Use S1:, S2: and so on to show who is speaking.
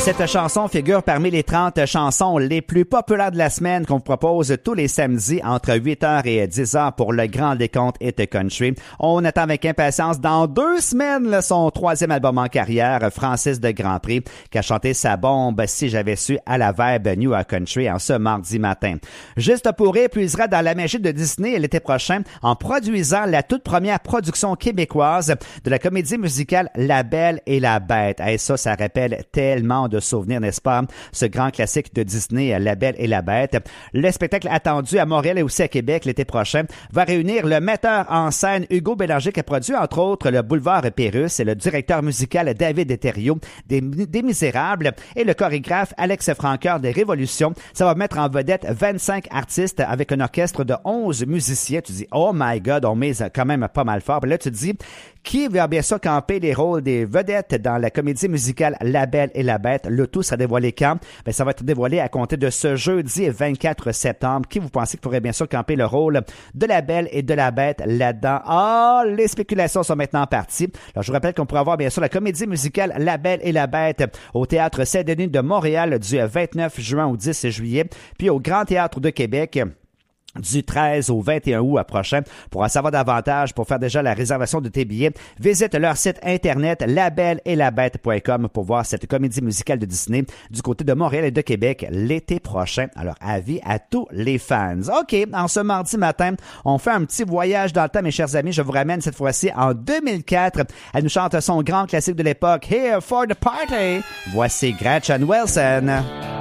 S1: Cette chanson figure parmi les 30 chansons les plus populaires de la semaine qu'on vous propose tous les samedis entre 8h et 10h pour le grand décompte Hit Country. On attend avec impatience dans 2 semaines là, son 3e album en carrière, Francis de Grandpré, qui a chanté sa bombe Si j'avais su à la Vibe New Country en ce mardi matin. Juste pour rire puisera dans la magie de Disney l'été prochain en produisant la toute première production québécoise de la comédie musicale La Belle et la Bête. Et ça rappelle tellement de souvenirs, n'est-ce pas? Ce grand classique de Disney, La Belle et la Bête. Le spectacle attendu à Montréal et aussi à Québec l'été prochain va réunir le metteur en scène Hugo Bélanger qui a produit entre autres le Boulevard Pérusse et le directeur musical David Thériault des Misérables et le chorégraphe Alex Francoeur des Révolutions. Ça va mettre en vedette 25 artistes avec un orchestre de 11 musiciens. Tu dis, oh my God, on mise quand même pas mal fort. Puis là, tu te dis, qui va bien sûr camper les rôles des vedettes dans la comédie musicale La Belle et la Bête? Le tout sera dévoilé quand? Ben, ça va être dévoilé à compter de ce jeudi 24 septembre. Qui vous pensez qui pourrait bien sûr camper le rôle de La Belle et de la Bête là-dedans? Ah, les spéculations sont maintenant parties. Alors, je vous rappelle qu'on pourra voir bien sûr la comédie musicale La Belle et la Bête au Théâtre Saint-Denis de Montréal du 29 juin au 10 juillet, puis au Grand Théâtre de Québec du 13 au 21 août prochain. Pour en savoir davantage, pour faire déjà la réservation de tes billets, visite leur site internet labelleetlabête.com pour voir cette comédie musicale de Disney du côté de Montréal et de Québec l'été prochain. Alors, avis à tous les fans. OK, en ce mardi matin, on fait un petit voyage dans le temps, mes chers amis. Je vous ramène cette fois-ci en 2004. Elle nous chante son grand classique de l'époque, Here for the Party. Voici Gretchen Wilson.